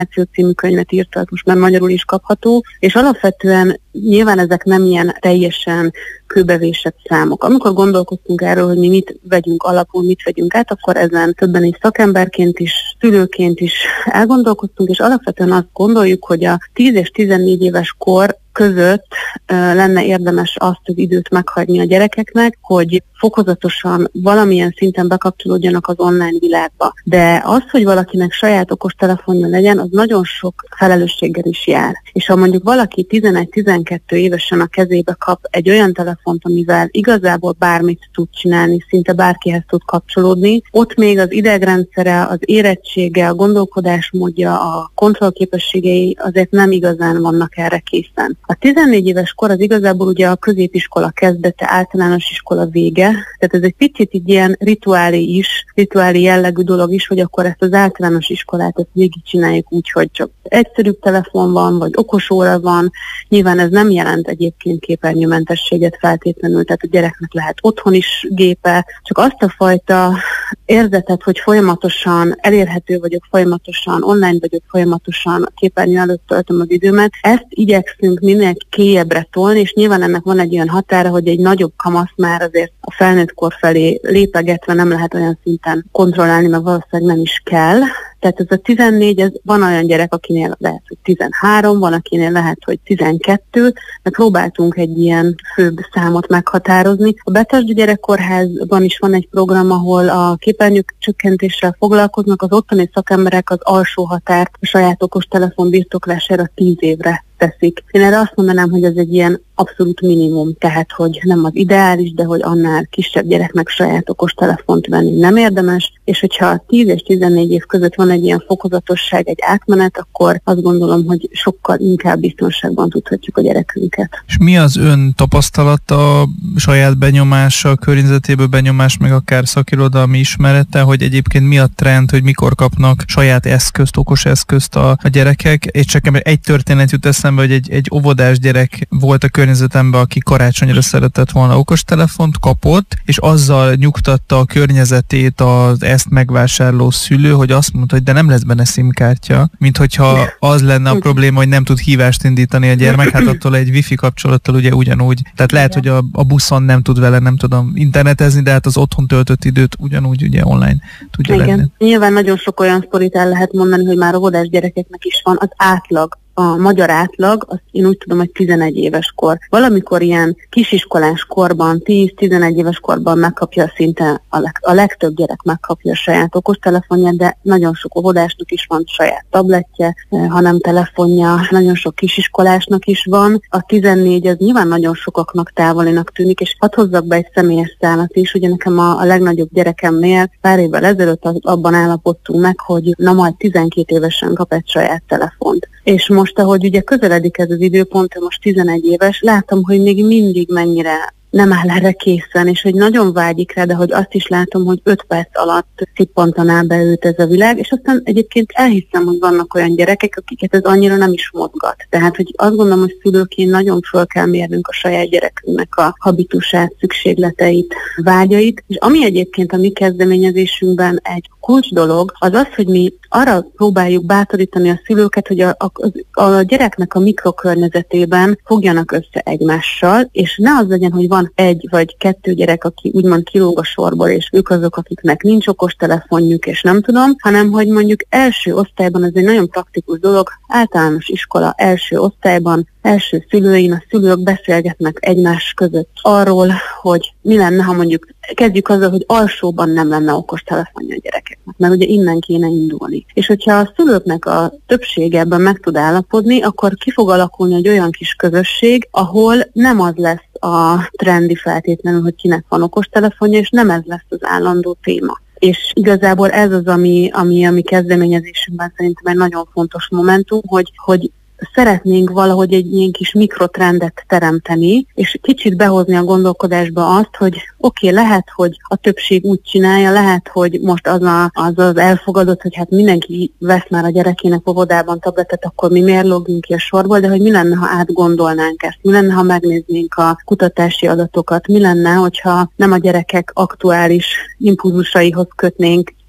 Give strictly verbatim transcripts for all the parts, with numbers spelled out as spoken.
című könyvet írt, az most már magyarul is kapható, és alapvetően nyilván ezek nem ilyen teljesen kőbevésett számok. Amikor gondolkoztunk erről, hogy mi mit vegyünk alapul, mit vegyünk át, akkor ezen többen is szakemberként is, szülőként is elgondolkoztunk, és alapvetően azt gondoljuk, hogy a tíz és tizennégy éves kor között uh, lenne érdemes azt az időt meghagyni a gyerekeknek, hogy fokozatosan valamilyen szinten bekapcsolódjanak az online világba. De az, hogy valakinek saját okostelefonja legyen, az nagyon sok felelősséggel is jár. És ha mondjuk valaki tizenegy-tizenkét évesen a kezébe kap egy olyan telefont, amivel igazából bármit tud csinálni, szinte bárkihez tud kapcsolódni, ott még az idegrendszere, az érettsége, a gondolkodásmódja, a kontrollképességei azért nem igazán vannak erre készen. A tizennégy éves kor az igazából ugye a középiskola kezdete, általános iskola vége, tehát ez egy picit így ilyen rituálé is, rituálé jellegű dolog is, hogy akkor ezt az általános iskolát ezt végigcsináljuk úgy, hogy csak egyszerűbb telefon van, vagy okos óra van. Nyilván ez nem jelent egyébként képernyőmentességet feltétlenül, tehát a gyereknek lehet otthon is gépe, csak azt a fajta érzetet, hogy folyamatosan elérhető vagyok, folyamatosan online vagyok, folyamatosan képernyő előtt töltöm az időmet, ezt igyekszünk minél kélyebbre tolni, és nyilván ennek van egy olyan határa, hogy egy nagyobb kamasz már azért a felnőtt kor felé lépegetve nem lehet olyan szinten kontrollálni, mert valószínűleg nem is kell. Tehát ez a tizennégy, ez van olyan gyerek, akinél lehet, hogy tizenhárom, van, akinél lehet, hogy tizenkettő, mert próbáltunk egy ilyen főbb számot meghatározni. A Betesda Gyerekkórházban is van egy program, ahol a képernyők csökkentéssel foglalkoznak, az ottani szakemberek az alsó határt a saját okostelefon birtoklására tíz évre teszik. Én erre azt mondanám, hogy ez egy ilyen abszolút minimum, tehát hogy nem az ideális, de hogy annál kisebb gyereknek saját okostelefont venni nem érdemes, és hogyha tíz és tizennégy év között van egy ilyen fokozatosság, egy átmenet, akkor azt gondolom, hogy sokkal inkább biztonságban tudhatjuk a gyerekünket. És mi az ön tapasztalata, saját benyomása, környezetéből benyomás, meg akár szakirodalmi ismerete, hogy egyébként mi a trend, hogy mikor kapnak saját eszközt, okos eszközt a, a gyerekek? És csak egy történet jut eszembe, hogy egy, egy óvodás gyerek volt a környezetemben, aki karácsonyra szeretett volna okostelefont, kapott, és azzal nyugtatta a környezetét az ezt megvásárló szülő, hogy azt mondta, hogy de nem lesz benne SIM-kártya, mint hogyha az lenne a probléma, hogy nem tud hívást indítani a gyermek, hát attól egy wifi kapcsolattal ugye ugyanúgy. Tehát lehet, hogy a, a buszon nem tud vele, nem tudom internetezni, de hát az otthon töltött időt ugyanúgy ugye online tudja Igen. lenni. Nyilván nagyon sok olyan sztorit el lehet mondani, hogy már óvodás gyerekeknek is van az átlag. A magyar átlag, azt én úgy tudom, hogy tizenegy éves kor. Valamikor ilyen kisiskolás korban, tíz-tizenegy éves korban megkapja szinte a, leg, a legtöbb gyerek megkapja a saját okostelefonját, de nagyon sok óvodásnak is van saját tabletje, hanem telefonja, nagyon sok kisiskolásnak is van. A tizennégy az nyilván nagyon sokaknak távolinak tűnik, és hadd hozzak be egy személyes szálat is, ugye nekem a, a legnagyobb gyerekemnél pár évvel ezelőtt abban állapodtunk meg, hogy na majd tizenkét évesen kap egy saját telefont. És most, ahogy ugye közeledik ez az időpont, most tizenegy éves, látom, hogy még mindig mennyire nem áll erre készen, és hogy nagyon vágyik rá, de hogy azt is látom, hogy öt perc alatt szippantaná be őt ez a világ, és aztán egyébként elhiszem, hogy vannak olyan gyerekek, akiket ez annyira nem is mozgat. Tehát, hogy azt gondolom, hogy szülőként nagyon föl kell mérnünk a saját gyerekünknek a habitusát, szükségleteit, vágyait, és ami egyébként a mi kezdeményezésünkben egy kulcs dolog, az az, hogy mi arra próbáljuk bátorítani a szülőket, hogy a, a, a gyereknek a mikrokörnyezetében fogjanak össze egymással, és ne az legyen, hogy van egy vagy kettő gyerek, aki úgymond kilóg a sorból, és ők azok, akiknek nincs okostelefonjuk, és nem tudom, hanem hogy mondjuk első osztályban, ez egy nagyon praktikus dolog, általános iskola első osztályban, első szülőin a szülők beszélgetnek egymás között arról, hogy mi lenne, ha mondjuk kezdjük azzal, hogy alsóban nem lenne okostelefonja a gyerekeknek, mert ugye innen kéne indulni. És hogyha a szülőknek a többsége ebben meg tud állapodni, akkor ki fog alakulni egy olyan kis közösség, ahol nem az lesz a trendi feltétlenül, hogy kinek van okostelefonja, és nem ez lesz az állandó téma. És igazából ez az, ami, ami a mi kezdeményezésünkben szerintem egy nagyon fontos momentum, hogy, hogy szeretnénk valahogy egy ilyen kis mikrotrendet teremteni, és kicsit behozni a gondolkodásba azt, hogy oké, okay, lehet, hogy a többség úgy csinálja, lehet, hogy most az, a, az az elfogadott, hogy hát mindenki vesz már a gyerekének óvodában tabletet, akkor mi miért lógjunk ki a sorból, de hogy mi lenne, ha átgondolnánk ezt, mi lenne, ha megnéznénk a kutatási adatokat, mi lenne, hogyha nem a gyerekek aktuális impulzusaihoz kötnénk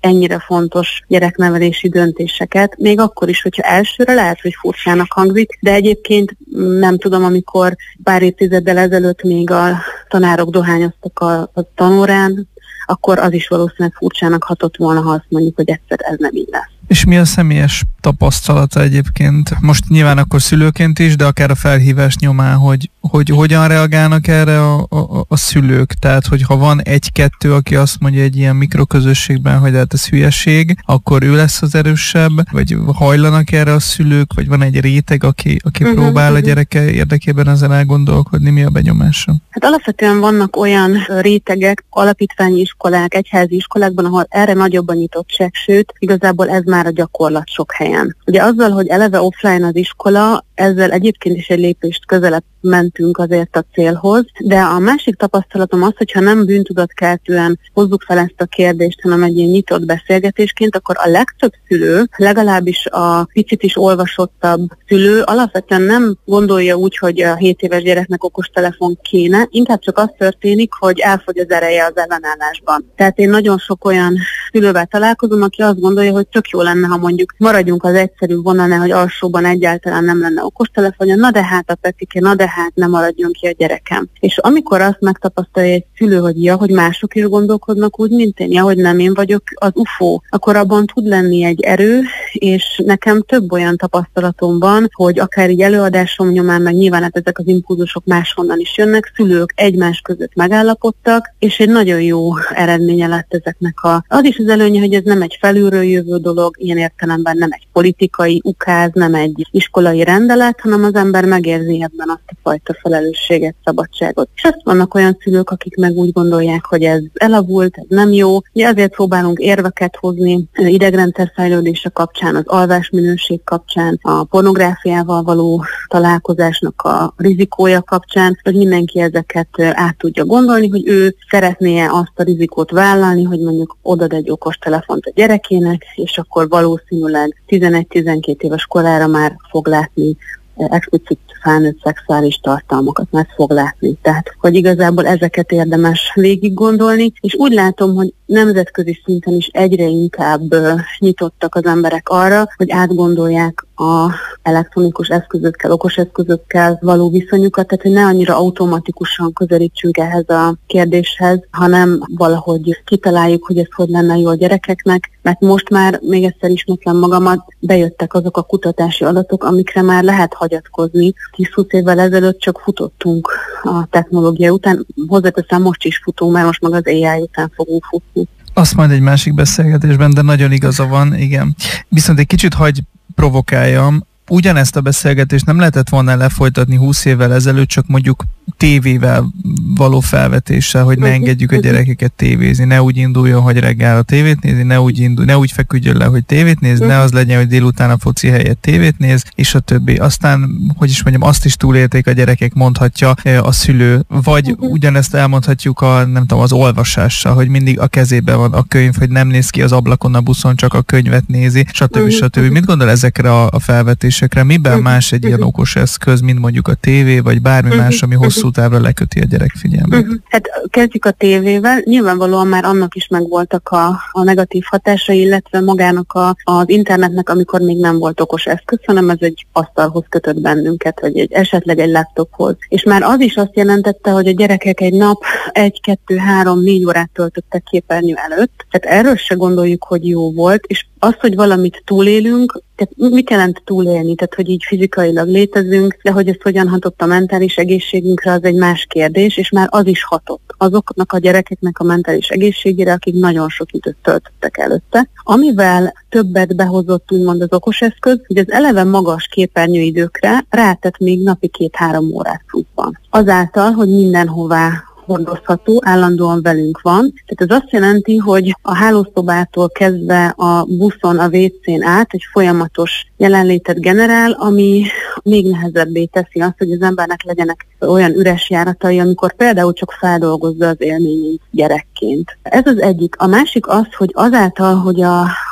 ennyire fontos gyereknevelési döntéseket, még akkor is, hogyha elsőre lehet, hogy furcsának hangzik, de egyébként nem tudom, amikor pár évtizeddel ezelőtt még a tanárok dohányoztak a, a tanórán, akkor az is valószínűleg furcsának hatott volna, ha azt mondjuk, hogy egyszer ez nem így lesz. És mi a személyes tapasztalata egyébként? Most nyilván akkor szülőként is, de akár a felhívás nyomán, hogy, hogy hogyan reagálnak erre a, a, a szülők? Tehát, hogy ha van egy-kettő, aki azt mondja egy ilyen mikroközösségben, hogy hát ez hülyeség, akkor ő lesz az erősebb, vagy hajlanak erre a szülők, vagy van egy réteg, aki, aki uh-huh, próbál uh-huh. a gyereke érdekében ezen elgondolkodni, mi a benyomása? Hát alapvetően vannak olyan rétegek, alapítványi iskolák, egyházi iskolákban, ahol erre nagyobb a nyitottság, sőt, igazából ez már a gyakorlat sok helyen. Ugye azzal, hogy eleve offline az iskola, ezzel egyébként is egy lépést közelebb mentünk azért a célhoz, de a másik tapasztalatom az, hogyha nem bűntudatkeltően hozzuk fel ezt a kérdést, hanem egy ilyen nyitott beszélgetésként, akkor a legtöbb szülő, legalábbis a picit is olvasottabb szülő alapvetően nem gondolja úgy, hogy a hét éves gyereknek okostelefon kéne, inkább csak az történik, hogy elfogy az ereje az ellenállásban. Tehát én nagyon sok olyan szülővel találkozom, aki azt gondolja, hogy tök jó lenne, ha mondjuk maradjunk az egyszerű vonalnál, hogy alsóban egyáltalán nem lenne okostelefonja, na de hát a Petike, na de hát nem maradjon ki a gyerekem. És amikor azt megtapasztalja egy szülő, hogy ja, hogy mások is gondolkodnak úgy, mint én, ja, hogy nem én vagyok az ufó, akkor abban tud lenni egy erő, és nekem több olyan tapasztalatom van, hogy akár így előadásom nyomán, meg nyilván hát ezek az impulzusok máshonnan is jönnek, szülők egymás között megállapodtak, és egy nagyon jó eredménye lett ezeknek a... Az is az előnye, hogy ez nem egy felülről jövő dolog, ilyen értelemben nem egy politikai ukáz, nem egy iskolai rendelet, hanem az ember megérzi ebben azt a fajta felelősséget, szabadságot. És azt vannak olyan szülők, akik meg úgy gondolják, hogy ez elavult, ez nem jó. Ugye azért próbálunk érveket hozni idegrendszer fejlődése kapcsán, az alvásminőség kapcsán, a pornográfiával való találkozásnak a rizikója kapcsán, hogy mindenki ezeket át tudja gondolni, hogy ő szeretné azt a rizikót vállalni, hogy mondjuk odad egy okostelefont a gyerekének, és akkor valószínűleg tizenegy-tizenkét éves korára már fog látni explicit felnőtt szexuális tartalmakat, meg fog látni. Tehát, hogy igazából ezeket érdemes végig gondolni, és úgy látom, hogy nemzetközi szinten is egyre inkább uh, nyitottak az emberek arra, hogy átgondolják a elektronikus eszközökkel, okos eszközökkel való viszonyukat, tehát hogy ne annyira automatikusan közelítsünk ehhez a kérdéshez, hanem valahogy kitaláljuk, hogy ez hogy lenne jó a gyerekeknek, mert most már, még egyszer ismétlem magamat, bejöttek azok a kutatási adatok, amikre már lehet hagyatkozni. tíz-húsz évvel ezelőtt csak futottunk a technológia után, hozzáteszem, most is futunk, mert most meg az á i után fogunk futni. Azt majd egy másik beszélgetésben, de nagyon igaza van, igen. Viszont egy kicsit hagy provokáljam, ugyanezt a beszélgetést nem lehetett volna lefolytatni húsz évvel ezelőtt, csak mondjuk tévével való felvetéssel, hogy ne engedjük a gyerekeket tévézni, ne úgy induljon, hogy reggel a tévét nézi, ne úgy, indul, ne úgy feküdjön le, hogy tévét néz, ne az legyen, hogy délután a foci helyett tévét néz, és a többi. Aztán, hogy is mondjam, azt is túlélték a gyerekek, mondhatja a szülő, vagy ugyanezt elmondhatjuk a, nem tudom, az olvasással, hogy mindig a kezében van a könyv, hogy nem néz ki az ablakon a buszon, csak a könyvet nézi, stb. stb. Mit gondol ezekre a, a felvetésekre? Miben más egy ilyen okos eszköz, mint mondjuk a tévé, vagy bármi más, ami hosszú távra leköti a gyerek figyelmét? Uh-huh. Hát kezdjük a tévével. Nyilvánvalóan már annak is megvoltak a, a negatív hatásai, illetve magának a, az internetnek, amikor még nem volt okos eszköz, hanem ez egy asztalhoz kötött bennünket, vagy egy, esetleg egy laptophoz. És már az is azt jelentette, hogy a gyerekek egy nap egy, kettő, három, négy órát töltöttek képernyő előtt. Tehát erről se gondoljuk, hogy jó volt, és az, hogy valamit túlélünk, tehát mit jelent túlélni? Tehát, hogy így fizikailag létezünk, de hogy ez hogyan hatott a mentális egészségünkre, az egy más kérdés, és már az is hatott azoknak a gyerekeknek a mentális egészségére, akik nagyon sok időt töltöttek előtte. Amivel többet behozott úgymond az okos eszköz, hogy az eleve magas képernyőidőkre rátett még napi két-három órát pluszban. Azáltal, hogy mindenhová hordozható, állandóan velünk van. Tehát ez azt jelenti, hogy a hálószobától kezdve a buszon, a vécén át egy folyamatos jelenlétet generál, ami még nehezebbé teszi azt, hogy az embernek legyenek olyan üres járatai, amikor például csak feldolgozza az élményét gyerekként. Ez az egyik. A másik az, hogy azáltal, hogy a,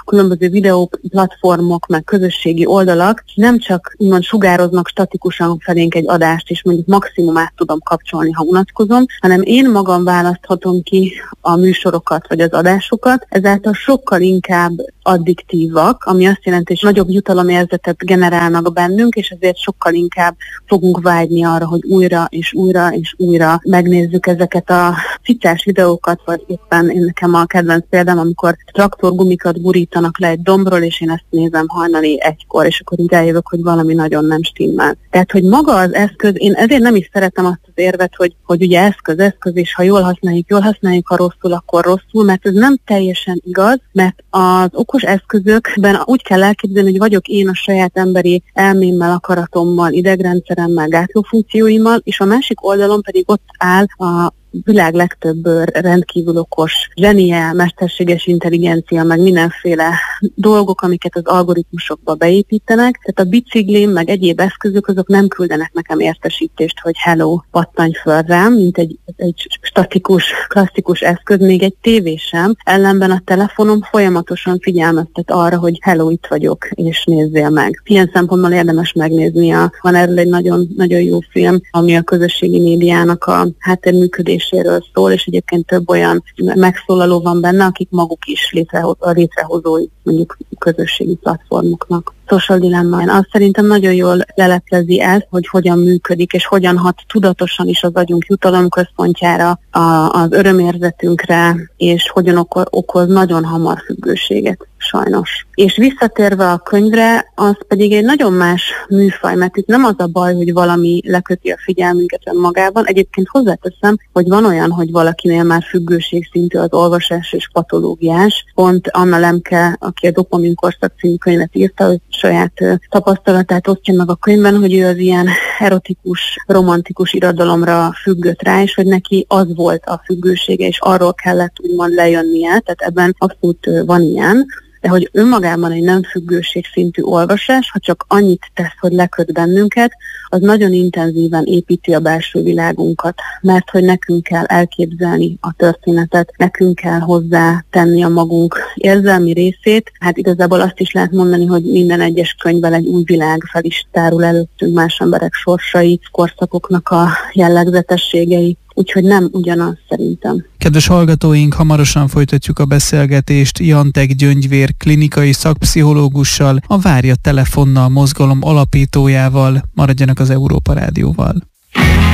különböző videó platformok, meg közösségi oldalak nem csak úgymond sugároznak statikusan felénk egy adást, és mondjuk maximum át tudom kapcsolni, ha unatkozom, hanem én magam választhatom ki a műsorokat vagy az adásokat, ezáltal sokkal inkább addiktívak, ami azt jelenti, hogy nagyobb jutalomérzetet generálnak bennünk, és ezért sokkal inkább fogunk vágyni arra, hogy újra és újra és újra megnézzük ezeket a cicás videókat, vagy éppen én nekem a kedvenc példám, amikor traktorgumikat gurítanak le egy dombról, és én ezt nézem hajnali egykor, és akkor így eljövök, hogy valami nagyon nem stimmel. Tehát, hogy maga az eszköz, én ezért nem is szeretem azt az érvet, hogy, hogy ugye eszköz, eszköz, és ha jól használjuk, jól használjuk, ha rosszul, akkor rosszul, mert ez nem teljesen igaz, mert az okos eszközökben úgy kell elképzelni, hogy vagyok én a saját emberi elmémmel, akaratommal, idegrendszeremmel, gátlófunkcióimmal, és a másik oldalon pedig ott áll a világ legtöbb rendkívül okos zsenie, mesterséges intelligencia, meg mindenféle dolgok, amiket az algoritmusokba beépítenek. Tehát a biciklim, meg egyéb eszközök, azok nem küldenek nekem értesítést, hogy hello, pattanj föl rám, mint egy, egy statikus, klasszikus eszköz, még egy tévé sem. Ellenben a telefonom folyamatosan figyelmeztet arra, hogy hello, itt vagyok, és nézzél meg. Ilyen szempontból érdemes megnéznie. Van erről egy nagyon, nagyon jó film, ami a közösségi médiának a háttérműködéséről szól, és egyébként több olyan megszólaló van benne, akik maguk is létrehoz, a létrehozói mondjuk közösségi platformoknak. Social Dilemma. Azt szerintem nagyon jól leleplezi ezt, hogy hogyan működik, és hogyan hat tudatosan is az agyunk jutalomközpontjára, a, az örömérzetünkre, és hogyan oko- okoz nagyon hamar függőséget, sajnos. És visszatérve a könyvre, az pedig egy nagyon más műfaj, mert itt nem az a baj, hogy valami leköti a figyelmünket önmagában. Egyébként hozzáteszem, hogy van olyan, hogy valakinél már függőségszintű az olvasás és patológiás. Pont Anna Lemke, aki a Dopamin korszak című könyvet írta, hogy saját tapasztalatát osztja meg a könyvben, hogy ő az ilyen erotikus, romantikus irodalomra függött rá, és hogy neki az volt a függősége, és arról kellett úgymond lejönnie, tehát ebben abszolút van ilyen. De hogy önmagában egy nem függőségszintű olvasás, ha csak annyit tesz, hogy leköt bennünket, az nagyon intenzíven építi a belső világunkat, mert hogy nekünk kell elképzelni a történetet, nekünk kell hozzá tenni a magunk érzelmi részét. Hát igazából azt is lehet mondani, hogy minden egyes könyvben egy új világ fel is tárul előttünk, más emberek sorsai, korszakoknak a jellegzetességei. Úgyhogy nem ugyanaz szerintem. Kedves hallgatóink, hamarosan folytatjuk a beszélgetést Jantek Gyöngyvér klinikai szakpszichológussal, a Várja telefonnal mozgalom alapítójával. Maradjanak az Európa Rádióval.